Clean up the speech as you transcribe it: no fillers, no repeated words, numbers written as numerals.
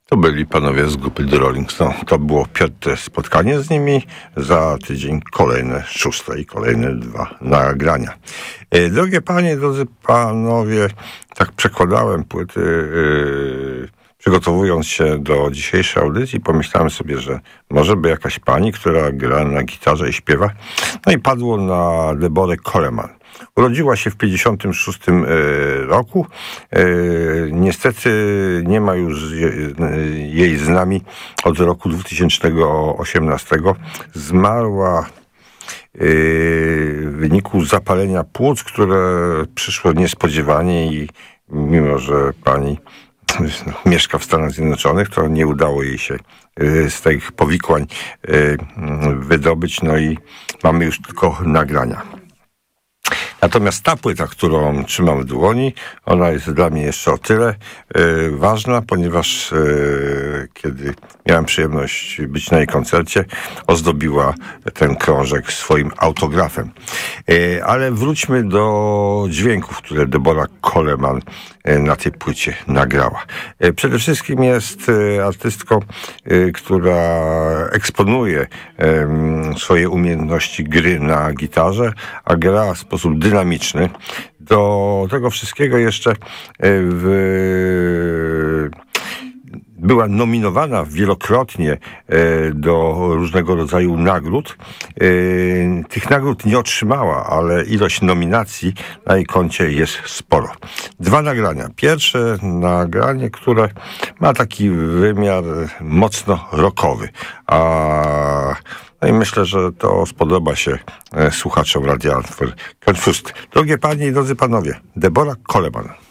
To byli panowie z grupy The Rolling Stone. To było piąte spotkanie z nimi. Za tydzień kolejne, szóste i kolejne 2 nagrania. Drogie panie, drodzy panowie, tak przekładałem płyty, przygotowując się do dzisiejszej audycji, pomyślałem sobie, że może by jakaś pani, która gra na gitarze i śpiewa. No i padło na Deborah Coleman. Urodziła się w 1956 roku. Niestety nie ma już jej z nami od roku 2018. Zmarła w wyniku zapalenia płuc, które przyszło niespodziewanie i mimo, że pani mieszka w Stanach Zjednoczonych, to nie udało jej się z tych powikłań wydobyć. No i mamy już tylko nagrania. Natomiast ta płyta, którą trzymam w dłoni, ona jest dla mnie jeszcze o tyle ważna, ponieważ kiedy miałem przyjemność być na jej koncercie, ozdobiła ten krążek swoim autografem. Ale wróćmy do dźwięków, które Deborah Coleman na tej płycie nagrała. Przede wszystkim jest artystką, która eksponuje swoje umiejętności gry na gitarze, a gra w sposób dynamiczny. Do tego wszystkiego jeszcze była nominowana wielokrotnie do różnego rodzaju nagród. Tych nagród nie otrzymała, ale ilość nominacji na jej koncie jest sporo. 2 nagrania. Pierwsze nagranie, które ma taki wymiar mocno rockowy. No i myślę, że to spodoba się słuchaczom Radia Confused. Drogie panie i drodzy panowie, Deborah Coleman.